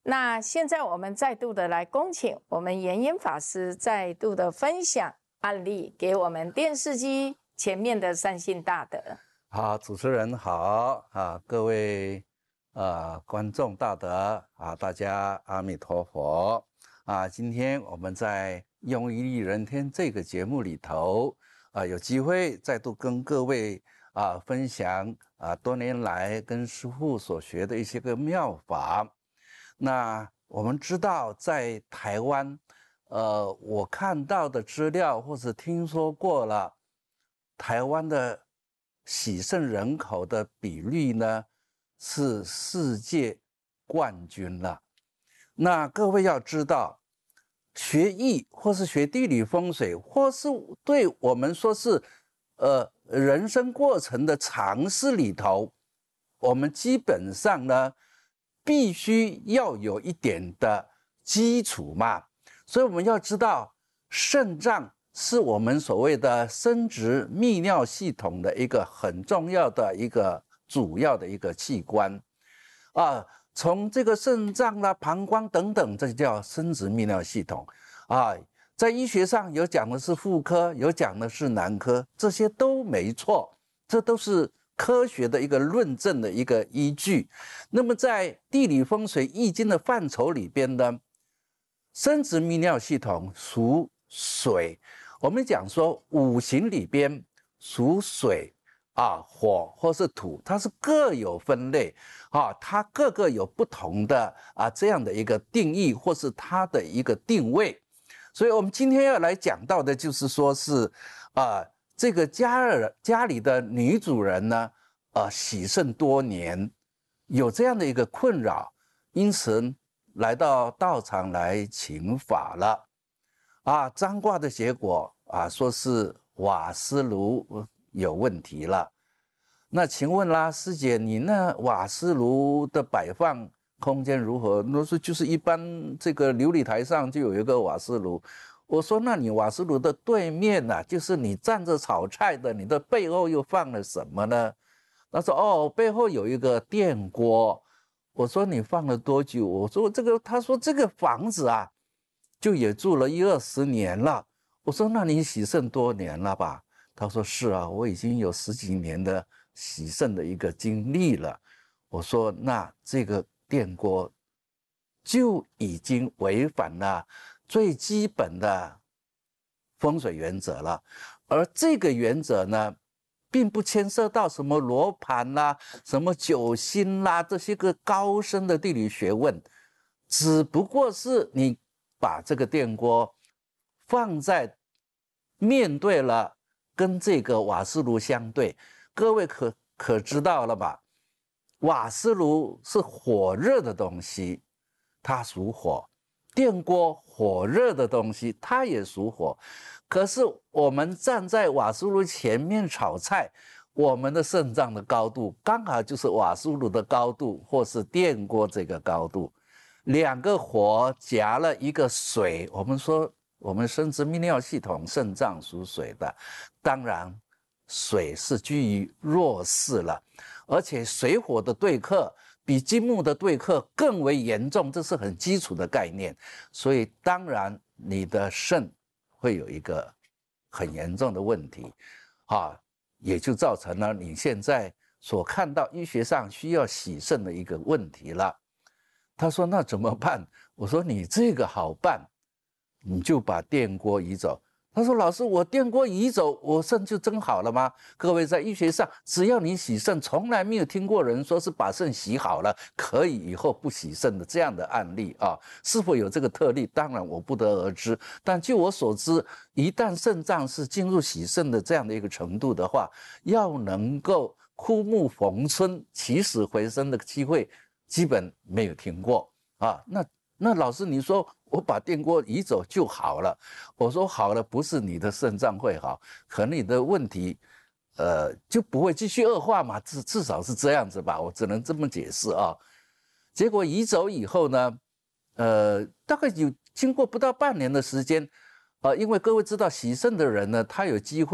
那现在我们再度的来恭请我们延英法师再度的分享案例给我们电视机前面的善信大德。 好，主持人好啊，各位观众大德啊，大家阿弥陀佛啊！今天我们在用一利人天这个节目里头啊，有机会再度跟各位分享多年来跟师父所学的一些个妙法。那我们知道在台湾，我看到的资料或是听说过了，台湾的洗肾人口的比率呢是世界冠军了。那各位要知道，学艺或是学地理风水，或是对我们说是人生过程的常识里头，我们基本上呢必须要有一点的基础嘛。所以我们要知道，肾脏是我们所谓的生殖泌尿系统的一个很重要的一个主要的一个器官啊。从这个肾脏啦、膀胱等等，这叫生殖泌尿系统啊。在医学上有讲的是妇科，有讲的是男科，这些都没错，这都是科学的一个论证的一个依据。那么在地理风水易经的范畴里边呢，生殖泌尿系统属水，我们讲说五行里边属水火或是土，它是各有分类它各个有不同的这样的一个定义或是它的一个定位。所以我们今天要来讲到的就是说是这个家里的女主人呢洗肾多年，有这样的一个困扰，因此来到道场来请法了占卦的结果说是瓦斯炉有问题了。那请问啦，师姐，你那瓦斯炉的摆放空间如何？那说就是一般这个琉璃台上就有一个瓦斯炉。我说那你瓦斯炉的对面就是你站着炒菜的，你的背后又放了什么呢？他说背后有一个电锅。我说你放了多久？我说他说这个房子就也住了10-20年了。我说那你洗肾多年了吧？他说是我已经有10几年的洗肾的一个经历了。我说那这个电锅就已经违反了最基本的风水原则了，而这个原则呢并不牵涉到什么罗盘什么九星这些个高深的地理学问，只不过是你把这个电锅放在面对了跟这个瓦斯炉相对。各位可知道了吧？瓦斯炉是火热的东西，它属火；电锅火热的东西，它也属火。可是我们站在瓦斯炉前面炒菜，我们的肾脏的高度刚好就是瓦斯炉的高度，或是电锅这个高度。两个火夹了一个水，我们说我们生殖泌尿系统肾脏属水的，当然水是居于弱势了，而且水火的对克比金木的对克更为严重，这是很基础的概念。所以当然你的肾会有一个很严重的问题也就造成了你现在所看到医学上需要洗肾的一个问题了。他说那怎么办？我说你这个好办，你就把电锅移走。他说老师，我电锅移走，我肾就真好了吗？各位，在医学上只要你洗肾，从来没有听过人说是把肾洗好了可以以后不洗肾的这样的案例是否有这个特例？当然我不得而知，但就我所知，一旦肾脏是进入洗肾的这样的一个程度的话，要能够枯木逢春起死回生的机会基本没有听过那老师你说我把电锅移走就好了？我说好了，不是你的肾脏会好，可能你的问题就不会继续恶化嘛，至少是这样子吧，我只能这么解释结果移走以后呢大概有经过不到半年的时间因为各位知道洗肾的人呢，他有机会